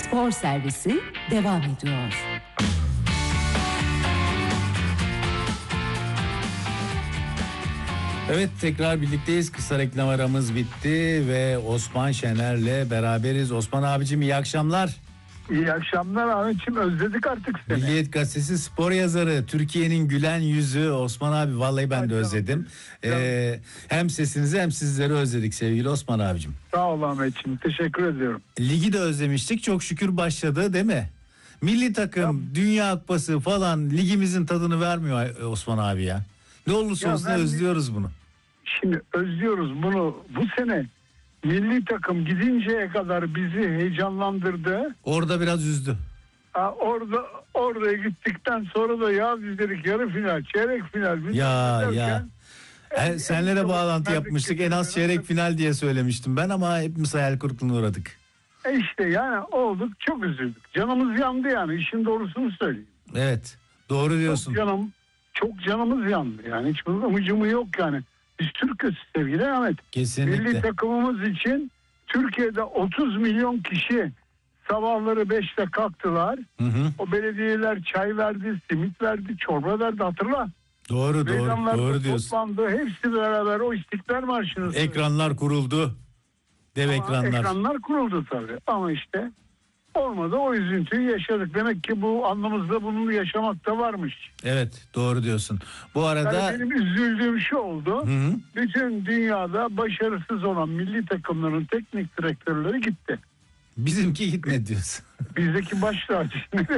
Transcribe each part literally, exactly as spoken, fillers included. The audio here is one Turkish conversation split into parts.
Spor servisi devam ediyor. Evet, tekrar birlikteyiz. Kısa reklam aramız bitti ve Osman Şener'le beraberiz. Osman abicim, iyi akşamlar. İyi akşamlar Ahmetciğim, özledik artık seni. Milliyet Gazetesi spor yazarı, Türkiye'nin gülen yüzü Osman abi, vallahi ben de özledim. Ee, hem sesinizi hem sizleri özledik sevgili Osman abicim. Sağ ol Ahmetciğim, teşekkür ediyorum. Ligi de özlemiştik, çok şükür başladı değil mi? Milli takım, ya, Dünya Kupası falan ligimizin tadını vermiyor Osman abi ya. Ne olursa ya olsun ben, özlüyoruz bunu. Şimdi özlüyoruz bunu. Bu sene milli takım gidinceye kadar bizi heyecanlandırdı. Orada biraz üzdü. Ha, orada oraya gittikten sonra da ya biz dedik yarı final, çeyrek final. Biz ya ya. En, senle de bağlantı yapmıştık. En az çeyrek final diye söylemiştim ben ama hepimiz hayal kırıklığına uğradık. E işte yani olduk, çok üzüldük. Canımız yandı yani, işin doğrusunu söyleyeyim. Evet, doğru diyorsun. Çok canım, çok canımız yandı yani, hiç umucumu yok yani. Biz Türk'üz sevgili Ahmet. Kesinlikle. Milli takımımız için Türkiye'de otuz milyon kişi sabahları beşte kalktılar. Hı hı. O belediyeler çay verdi, simit verdi, çorba verdi, hatırla. Doğru doğru doğru diyorsun. Toplandı, hepsi beraber o İstiklal Marşı'nı. Ekranlar kuruldu. Dev ama ekranlar. Ekranlar kuruldu tabii ama işte olmadı, o üzüntüyü yaşadık. Demek ki bu anlamızda bunu yaşamak da varmış. Evet, doğru diyorsun. Bu arada yani benim üzüldüğüm şu oldu. Hı hı. Bütün dünyada başarısız olan milli takımların teknik direktörleri gitti. Bizimki gitmedi diyorsun. Bizdeki baş tacı.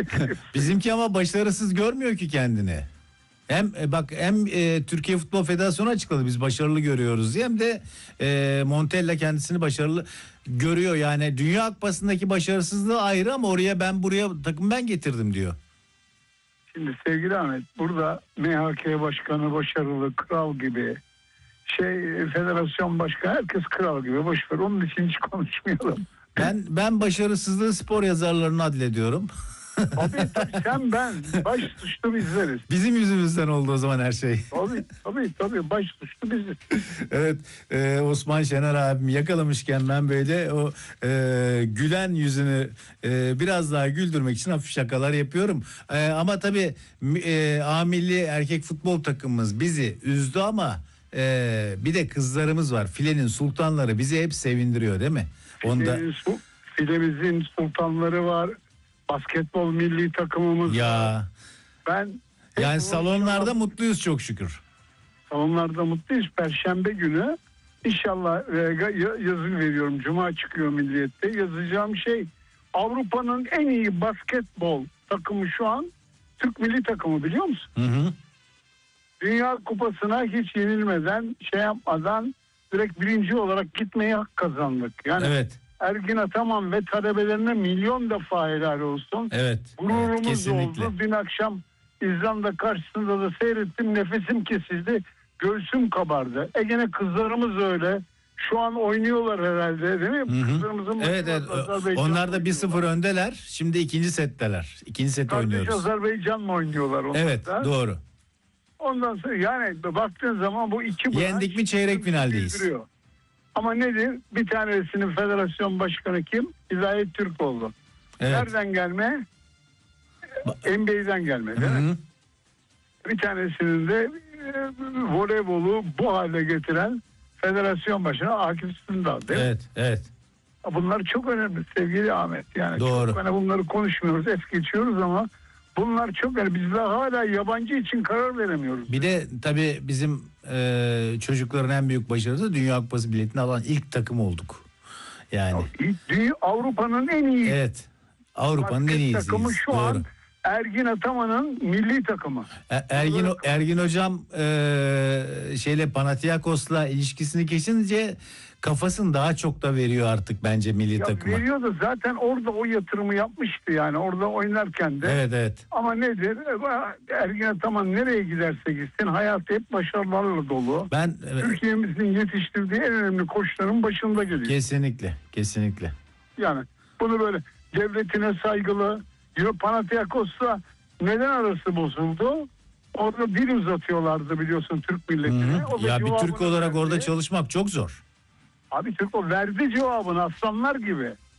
Bizimki ama başarısız görmüyor ki kendini. Hem e, bak hem e, Türkiye Futbol Federasyonu açıkladı biz başarılı görüyoruz diye, hem de e, Montella kendisini başarılı görüyor. Yani Dünya Kupası'ndaki başarısızlığı ayrı ama oraya ben buraya takım ben getirdim diyor. Şimdi sevgili Ahmet, burada M H K başkanı başarılı, kral gibi, şey federasyon başkanı, herkes kral gibi, boşver, onun için hiç konuşmayalım. Ben ben başarısızlığı spor yazarlarına adlediyorum. Tabii tabii, sen ben baş suçlu bizleriz. Bizim yüzümüzden oldu o zaman her şey. Tabii tabii tabii baş suçlu biziz. Evet, e, Osman Şener abim yakalamışken ben böyle o e, gülen yüzünü e, biraz daha güldürmek için hafif şakalar yapıyorum. E, ama tabii e, A milli erkek futbol takımımız bizi üzdü ama e, bir de kızlarımız var. Filenin sultanları bizi hep sevindiriyor değil mi? Onda Filenin, filemizin sultanları var. Basketbol milli takımımız ya var. Ben yani salonlarda an, mutluyuz çok şükür. Salonlarda mutluyuz. Perşembe günü inşallah e, yazı veriyorum. Cuma çıkıyor Milliyet'te. Yazacağım şey, Avrupa'nın en iyi basketbol takımı şu an Türk milli takımı, biliyor musun? Hı hı. Dünya Kupası'na hiç yenilmeden, şey yapmadan direkt birinci olarak gitmeye hak kazandık. Yani evet. Ergin Ataman ve talebelerine milyon defa helal olsun. Evet. Gururumuz evet, oldu. Dün akşam İzlanda karşısında da seyrettim. Nefesim kesildi. Göğsüm kabardı. E gene kızlarımız öyle. Şu an oynuyorlar herhalde değil mi? Hı hı. Kızlarımızın evet, evet. Onlar da bir sıfır öndeler. Şimdi ikinci setteler. İkinci set Kardeş oynuyoruz. Azerbaycan'la oynuyorlar onlar evet da. doğru. Ondan sonra yani baktığın zaman bu iki yendik mi çeyrek finaldeyiz. Bildiriyor. Ama nedir? Bir tanesinin federasyon başkanı kim? Hidayet Türkoğlu. Evet. Nereden gelme? N B A'den gelme değil mi? Bir tanesinin de e, voleybolu bu hale getiren federasyon başkanı Akif Sındal değil evet, mi? Evet. Bunlar çok önemli sevgili Ahmet. Yani doğru. Çok önemli, bunları konuşmuyoruz, es geçiyoruz ama bunlar çok önemli. Biz daha hala yabancı için karar veremiyoruz. Bir de tabii bizim e, çocukların en büyük başarısı Dünya Kupası biletini alan ilk takım olduk. Yani. Dünya, Avrupa'nın en iyi. Evet. Avrupa'nın en iyisi. Takımı şu doğru. an Ergin Ataman'ın milli takımı. Er, Ergin Ergin hocam e, şeyle Panathinaikos'la ilişkisini kesince kafasını daha çok da veriyor artık bence milli ya takıma. Veriyor da zaten orada o yatırımı yapmıştı yani orada oynarken de. Evet evet. Ama nedir? Ergin Ataman nereye giderse gitsin hayatı hep başarılarla dolu. Ben Türkiye'mizin yetiştirdiği en önemli koçların başında geliyor. Kesinlikle, kesinlikle. Yani bunu böyle devletine saygılı. Panathinaikos'la neden arası bozuldu? Orada dil uzatıyorlardı biliyorsun Türk milletine. Ya bir Türk olarak verdi. Orada çalışmak çok zor. Abi Türk o verdi cevabını aslanlar gibi.